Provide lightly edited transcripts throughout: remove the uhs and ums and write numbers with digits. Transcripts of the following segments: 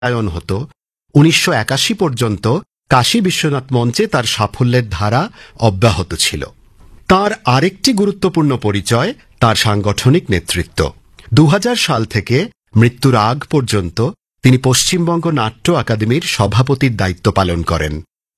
Ion হতো, 1981 পর্যন্ত কাশী বিশ্বনাথ মঞ্চে তার সাফল্যের ধারা অব্যাহত ছিল। তার আরেকটি গুরুত্বপূর্ণ পরিচয় তার সাংগঠনিক নেতৃত্ব। 2000 সাল থেকে মৃত্যুর আগ পর্যন্ত তিনি পশ্চিমবঙ্গ নাট্য আকাদেমির সভাপতির দায়িত্ব পালন করেন।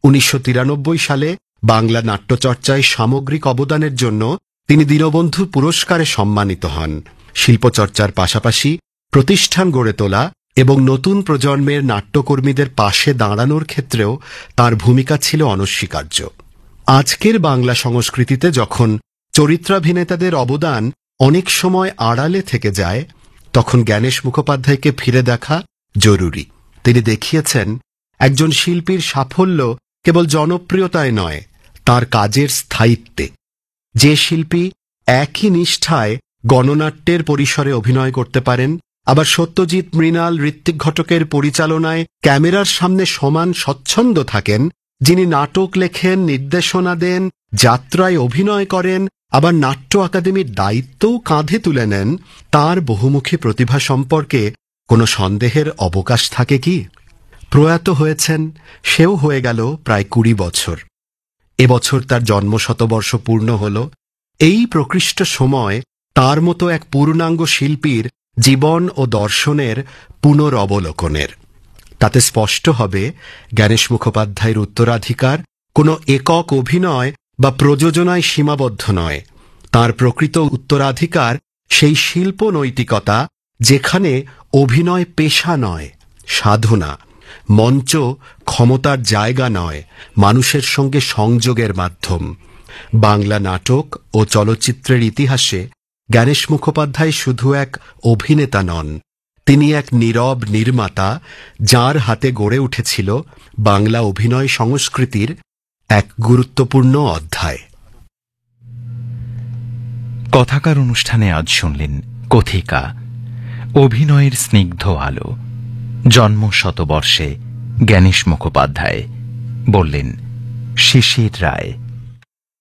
1993 সালে বাংলা নাট্যচর্চায় সামগ্রিক অবদানের জন্য তিনি দীনবন্ধু পুরস্কারে সম্মানিত হন। শিল্পচর্চার পাশাপাশি প্রতিষ্ঠান গড়ে তোলা এবং নতুন প্রজন্মের নাট্যকর্মীদের পাশে দাঁড়ানোর ক্ষেত্রেও তার ভূমিকা ছিল অনস্বীকার্য। আজকের বাংলা সংস্কৃতিতে যখন চরিত্রাভিনেতাদের অবদান অনেক সময় আড়ালে থেকে যায়, তখন জ্ঞানেশ মুখোপাধ্যায়কে ফিরে দেখা জরুরি। তিনি দেখিয়েছেন একজন শিল্পীর সাফল্য কেবল জনপ্রিয়তায় নয়, তার কাজের স্থায়িত্বে। যে শিল্পী একই নিষ্ঠায় গণনাট্যের পরিসরে অভিনয় করতে পারেন, আবার সত্যজিৎ, মৃণাল, ঋত্বিক ঘটকের পরিচালনায় ক্যামেরার সামনে সমান স্বচ্ছন্দ থাকেন, যিনি নাটক লেখেন, নির্দেশনা দেন, যাত্রায় অভিনয় করেন, আবার নাট্য আকাদেমির দায়িত্বও কাঁধে তুলে নেন, তার বহুমুখী প্রতিভা সম্পর্কে কোনো সন্দেহের অবকাশ থাকে কি? প্রয়াত হয়েছেন, সেও হয়ে গেল প্রায় 20 বছর। এবছর তার জন্মশতবর্ষ পূর্ণ হল। এই প্রকৃষ্ট সময় তার মতো এক পূর্ণাঙ্গ শিল্পীর জীবন ও দর্শনের পুনরবলোকনের। তাতে স্পষ্ট হবে জ্ঞানেশ মুখোপাধ্যায়ের উত্তরাধিকার কোনো একক অভিনয় বা প্রযোজনায় সীমাবদ্ধ নয়। তার প্রকৃত উত্তরাধিকার সেই শিল্প নৈতিকতা যেখানে অভিনয় পেশা নয়, সাধনা, মঞ্চ ক্ষমতার জায়গা নয়, মানুষের সঙ্গে সংযোগের মাধ্যম। বাংলা নাটক ও চলচ্চিত্রের ইতিহাসে জ্ঞানেশ মুখোপাধ্যায় শুধু এক অভিনেতা নন, তিনি এক নীরব নির্মাতা, যার হাতে গড়ে উঠেছিল বাংলা অভিনয় সংস্কৃতির এক গুরুত্বপূর্ণ অধ্যায়। কথাকার অনুষ্ঠানে আজ শুনলেন কথিকা অভিনয়ের স্নিগ্ধ আলো, জন্ম শতবর্ষে জ্ঞানেশ মুখোপাধ্যায়। বললেন শিশির রায়।